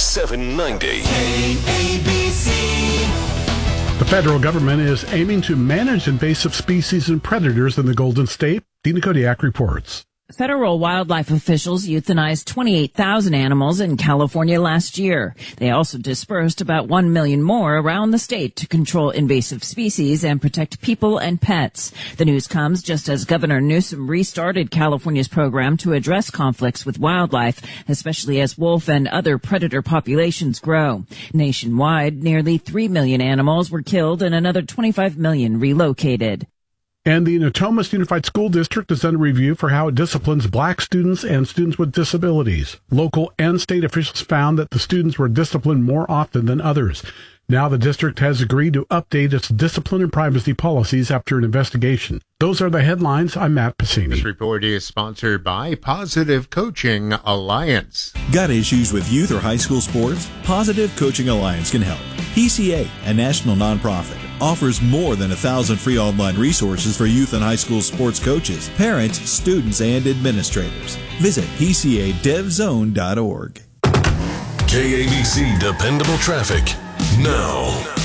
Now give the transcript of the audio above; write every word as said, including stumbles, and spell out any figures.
seven ninety. K A B C. The federal government is aiming to manage invasive species and predators in the Golden State. Dina Kodiak reports. Federal wildlife officials euthanized twenty-eight thousand animals in California last year. They also dispersed about one million more around the state to control invasive species and protect people and pets. The news comes just as Governor Newsom restarted California's program to address conflicts with wildlife, especially as wolf and other predator populations grow. Nationwide, nearly three million animals were killed and another twenty-five million relocated. And the Natomas Unified School District is under review for how it disciplines black students and students with disabilities. Local and state officials found that the students were disciplined more often than others. Now the district has agreed to update its discipline and privacy policies after an investigation. Those are the headlines. I'm Matt Pacini. This report is sponsored by Positive Coaching Alliance. Got issues with youth or high school sports? Positive Coaching Alliance can help. P C A, a national nonprofit, offers more than a thousand free online resources for youth and high school sports coaches, parents, students, and administrators. Visit P C A dev zone dot org. K A B C Dependable Traffic now.